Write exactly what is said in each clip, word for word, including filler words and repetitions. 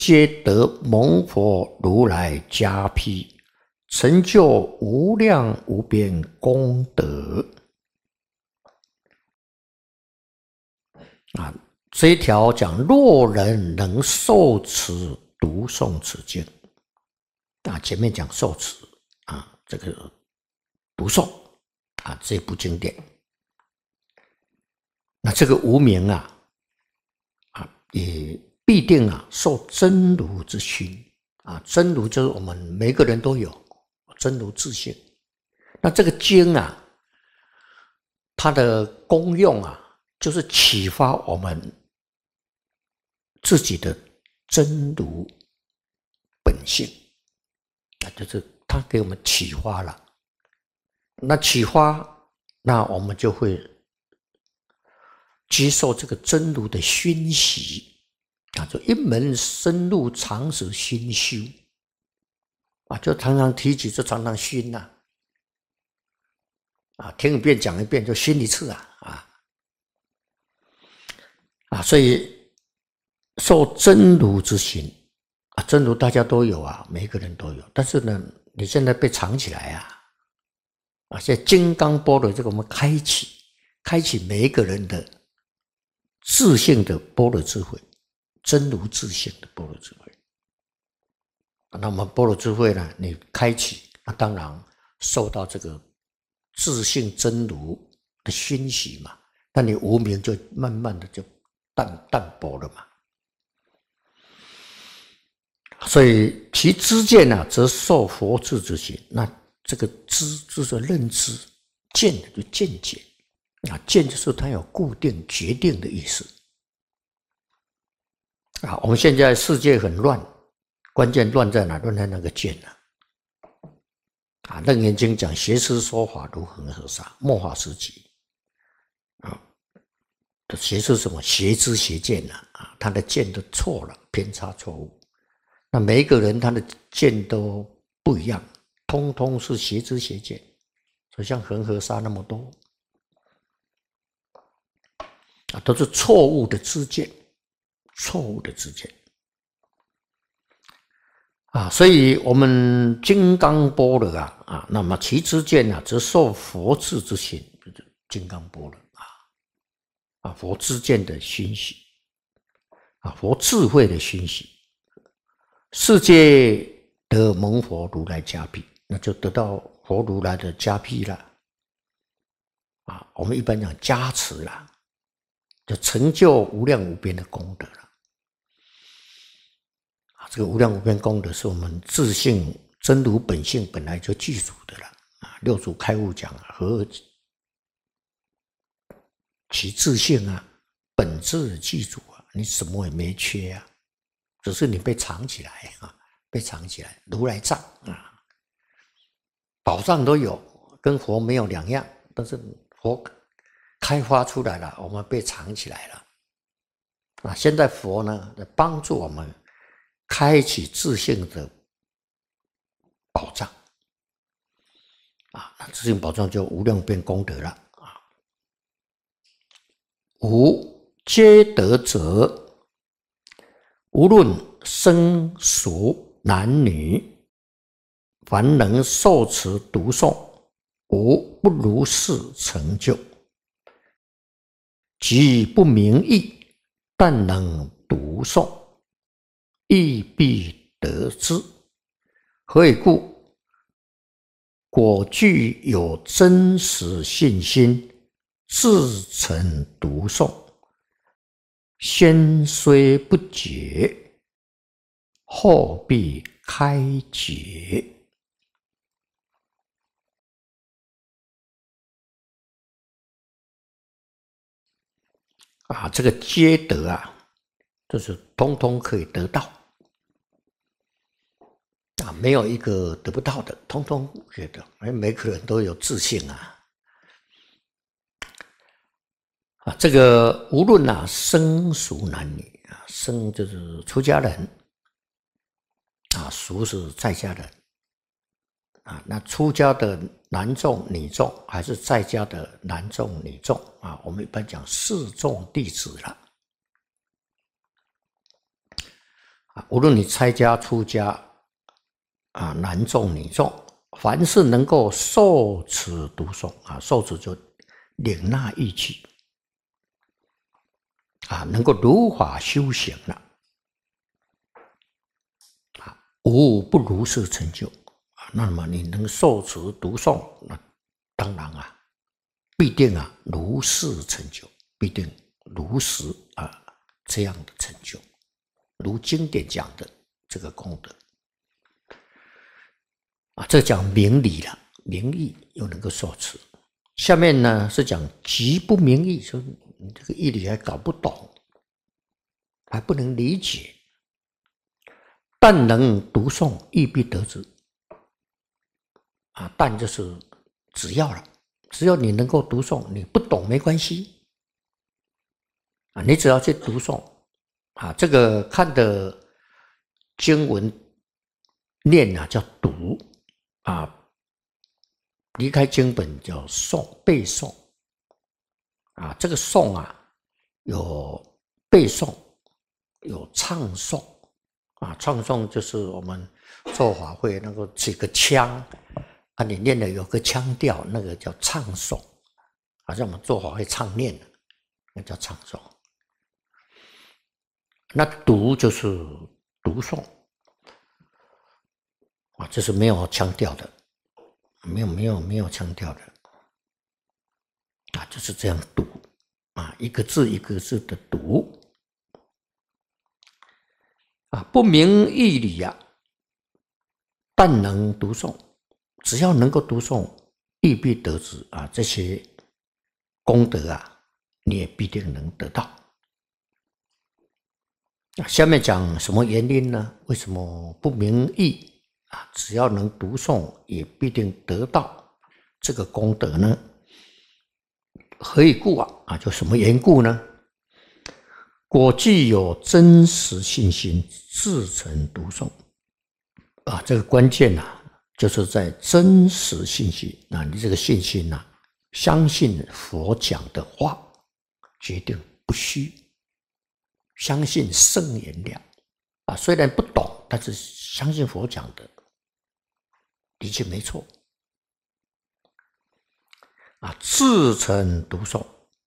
皆得蒙佛如来加被，成就无量无边功德。啊，这一条讲，若人能受持读诵此经，啊，前面讲受持啊，这个读诵啊，这部经典，那这个无明啊，啊，也必定啊受真如之熏啊，真如就是我们每个人都有真如自性。那这个经啊，它的功用啊，就是启发我们自己的真如本性啊，就是它给我们启发了。那启发，那我们就会接受这个真如的熏习啊，就一门深入长时熏修啊，就常常提起，就常常熏呐、啊，啊，听一遍讲一遍就熏一次啊，啊。啊，所以受真如之心啊，真如大家都有啊，每一个人都有。但是呢，你现在被藏起来啊，啊，现在金刚般若这个我们开启，开启每一个人的自性的般若智慧，真如自性的般若智慧。那么般若智慧呢，你开启，那当然受到这个自性真如的熏习嘛，那你无明就慢慢的就淡淡薄了嘛。所以其知见呢、啊，则受佛智之心。那这个知就是认知，见就见解啊，见就是它有固定决定的意思啊。我们现在世界很乱，关键乱在哪？乱在那个见啊。啊，《楞严经》讲邪师说法如恒河沙，末法时期啊。邪是什么？邪知邪见啊！啊，他的见都错了，偏差错误。那每一个人他的见都不一样，通通是邪知邪见。所以像恒河沙那么多啊，都是错误的知见，错误的知见啊。所以我们金刚般若啊啊，那么其知见啊，则受佛智之心，就是金刚般若。啊，佛知见的熏习，啊，佛智慧的熏习，世界得蒙佛如来加被，那就得到佛如来的加被了。啊，我们一般讲加持了，就成就无量无边的功德了。啊，这个无量无边功德是我们自性真如本性本来就具足的了。啊，六祖开悟讲啊，何其自性啊，本质具足啊，你什么也没缺啊，只是你被藏起来啊，被藏起来，如来藏啊，宝藏都有，跟佛没有两样，但是佛开发出来了，我们被藏起来了啊。现在佛呢，帮助我们开启自性的宝藏啊，自性宝藏就无量变功德了。五皆得者，无论生熟男女，凡能受持读诵，无不如是成就。即不明义，但能读诵，亦必得之。何以故？果具有真实信心，自诚读诵，先虽不解，后必开解。啊，这个皆得啊，就是通通可以得到啊，没有一个得不到的，通通可以得。哎，每个人都有自信啊。啊，这个无论啊生熟男女啊，生就是出家人啊，熟是在家人啊。那出家的男众、女众，还是在家的男众、女众啊？我们一般讲四众弟子了无论你拆家出家啊，男众女众，凡是能够受持读诵啊，受持就领纳义气啊，能够如法修行了啊，无不如是成就啊。那么你能受持读诵，那当然啊，必定啊如是成就，必定如实啊这样的成就，如经典讲的这个功德。啊，这讲明理了，明义又能够受持。下面呢是讲极不明义，说你这个义理还搞不懂，还不能理解，但能读诵，亦必得之。啊，但就是只要了，只要你能够读诵，你不懂没关系。啊，你只要去读诵，啊，这个看的经文念啊叫读。啊，离开经本叫诵，背诵啊，这个诵啊，有背诵，有唱诵啊，唱诵就是我们做法会那个几个腔啊，你念的有个腔调，那个叫唱诵，好像我们做法会唱念的，那叫唱诵。那读就是读诵。啊，这是没有腔调的，没有没有没有腔调的，啊，就是这样读，啊，一个字一个字的读，啊，不明义理呀、啊，但能读诵，只要能够读诵，亦必得之啊，这些功德啊，你也必定能得到。下面讲什么原因呢？为什么不明义？啊，只要能读诵，也必定得到这个功德呢？何以故啊？啊，就什么缘故呢？果具有真实信心，自诚读诵啊，这个关键啊，就是在真实信心啊，你这个信心啊，相信佛讲的话，决定不虚，相信圣言了啊，虽然不懂，但是相信佛讲的。的确没错啊，自诚读诵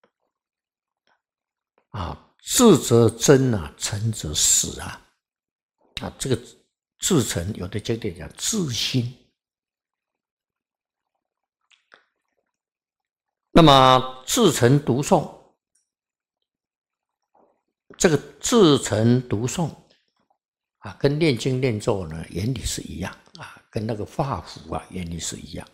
啊，自则真啊，诚则实啊啊，这个自诚有的经典讲自心，那么自诚读诵，这个自诚读诵啊，跟念经念咒呢原理是一样啊。跟那个画符啊原理是一样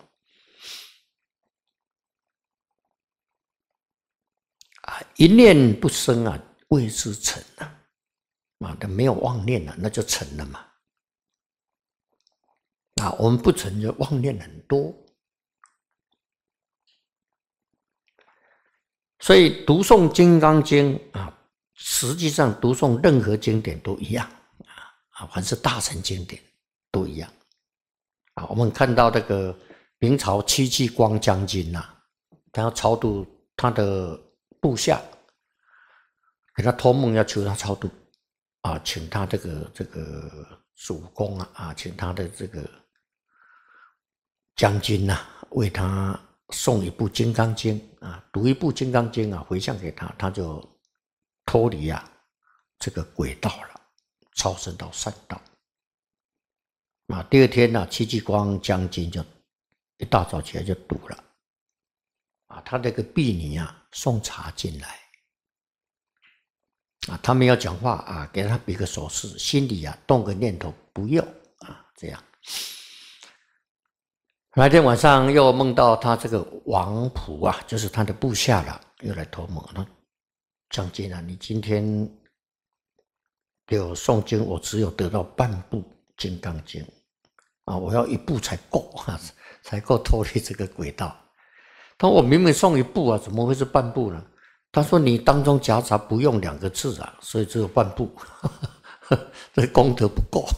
啊，一念不生啊，谓之诚啊，啊，他没有妄念了，那就成了嘛。啊，我们不成就妄念很多，所以读诵《金刚经》啊，实际上读诵任何经典都一样啊，啊，凡是大乘经典都一样。啊，我们看到这个明朝戚继光将军呐、啊，他要超度他的部下，给他托梦要求他超度啊，请他这个这个主公啊啊，请他的这个将军呐、啊，为他送一部《金刚经》啊，读一部《金刚经》啊，回向给他，他就脱离啊这个轨道了，超生到善道。啊，第二天呢、啊，戚继光将军就一大早起来就读了，啊，他这个婢女啊送茶进来，啊，他们要讲话啊，给他比个手势，心里啊动个念头，不要啊，这样。那天晚上又梦到他这个王仆啊，就是他的部下了，又来托梦，说将军啊，你今天给我诵经，我只有得到半部《金刚经》。啊，我要一步才够啊，才够脱离这个轨道。他说我明明送一步啊，怎么会是半步呢？他说你当中夹杂不用两个字啊，所以只有半步，这功德不够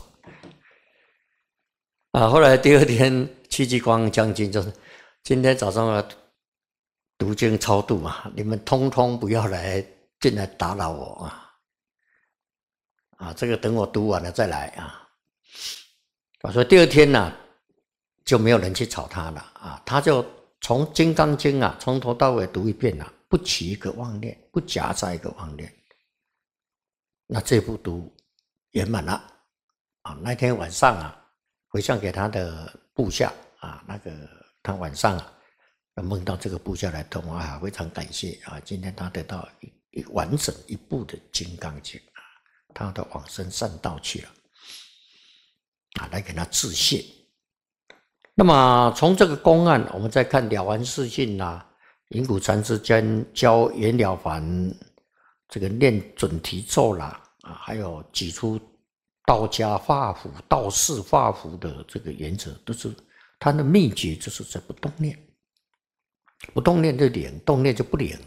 啊。后来第二天，戚继光将军就是今天早上要读经超度啊，你们通通不要来进来打扰我啊啊，这个等我读完了再来啊。所以第二天呢、啊，就没有人去吵他了啊，他就从《金刚经》啊，从头到尾读一遍啊，不起一个妄念，不夹杂一个妄念。那这部读圆满了啊。那天晚上啊，回向给他的部下啊，那个他晚上啊，梦到这个部下来通啊，非常感谢啊，今天他得到一一完整一部的《金刚经》啊，他的往生善道去了啊，来给他致谢。那么从这个公案，我们再看了凡四训啊，隐谷禅师间教袁了凡这个念准提咒啦，啊，还有举出道家化福、道士化福的这个原则，都是他的秘诀，就是在不动念，不动念就灵，动念就不灵。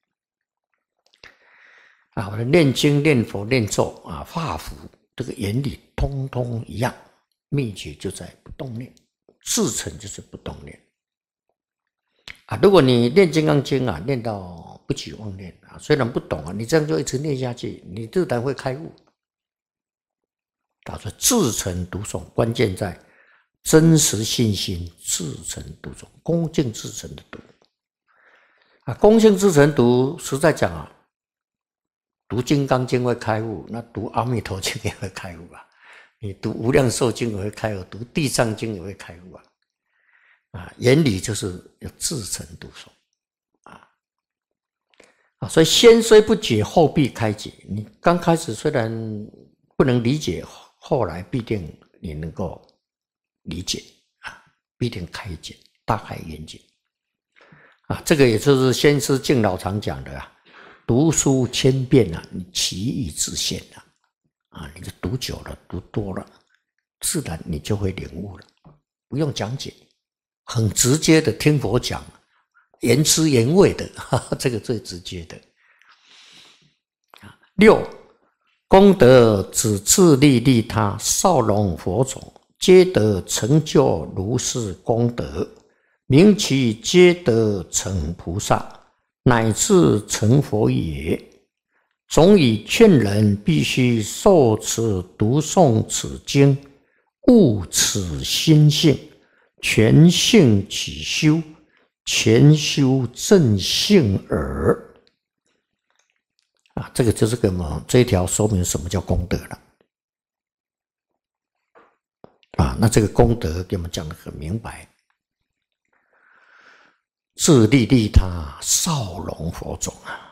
啊，我的念经、念佛、念咒啊，化福这个原理通通一样，秘诀就在不动念。至诚就是不动念啊！如果你念《金刚经》啊，念到不起妄念啊，虽然不懂啊，你这样就一直念下去，你自然会开悟。他说至诚读诵，关键在真实信心，至诚读诵，恭敬至诚的读啊，恭敬至诚读，实在讲啊，读《金刚经》会开悟，那读《阿弥陀经》也会开悟啊。你读无量寿经也会开悟，读地藏经也会开悟啊！啊，原理就是要至诚读诵啊啊！所以先虽不解，后必开解。你刚开始虽然不能理解，后来必定你能够理解啊，必定开解，大开眼界啊！这个也就是先师敬老常讲的啊，读书千遍啊，你其义自现啊。啊，你就读久了，读多了，自然你就会领悟了，不用讲解，很直接的听佛讲，原汁原味的，哈哈，这个最直接的。六，功德只自利利他，少龙佛种，皆得成就如是功德，名其皆得成菩萨，乃至成佛也。总以劝人必须受持读诵此经，悟此心性，全性起修，全修正性耳。啊，这个就是给我们这一条说明什么叫功德了。啊，那这个功德给我们讲得很明白，自利利他，少龙佛种啊。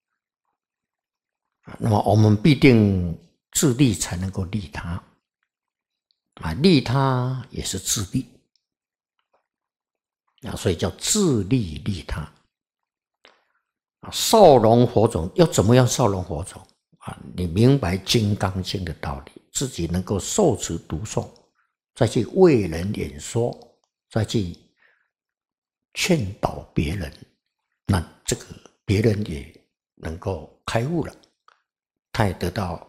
那么我们必定自利才能够利他啊，利他也是自利啊，所以叫自利利他啊。少龙佛种要怎么样？少龙佛种啊，你明白《金刚经》的道理，自己能够受持读诵，再去为人演说，再去劝导别人，那这个别人也能够开悟了。他也得到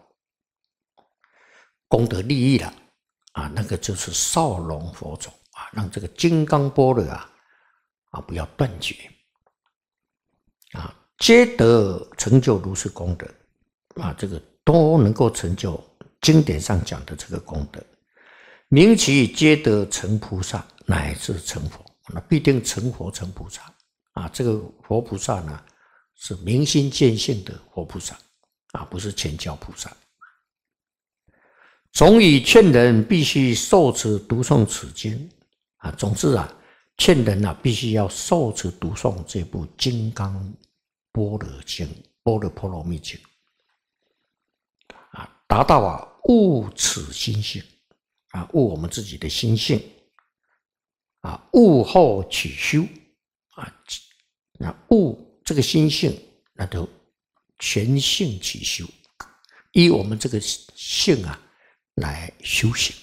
功德利益了啊，那个就是少龙佛种啊，让这个金刚般若啊啊不要断绝啊，皆得成就如是功德啊，这个都能够成就经典上讲的这个功德，名其皆得成菩萨，乃至成佛，那必定成佛成菩萨啊。这个佛菩萨呢，是明心见性的佛菩萨。啊，不是全教菩萨。总以劝人必须受持读诵此经啊，总之啊，劝人啊必须要受持读诵这部《金刚般若经》《般若波罗蜜经》啊，达到啊悟此心性啊，悟我们自己的心性啊，悟后取修啊，那悟这个心性，那就全性起修，依我们这个性啊来修行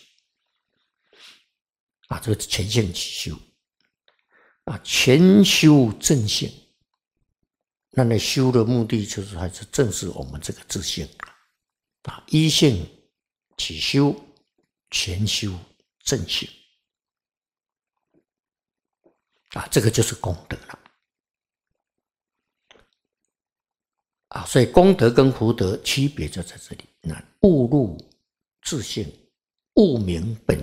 啊，这个全性起修啊，全修正性。那那修的目的就是还是正视我们这个自性啊，依性起修，全修正性啊，这个就是功德了。啊，所以功德跟福德区别就在这里那误入自性，误明本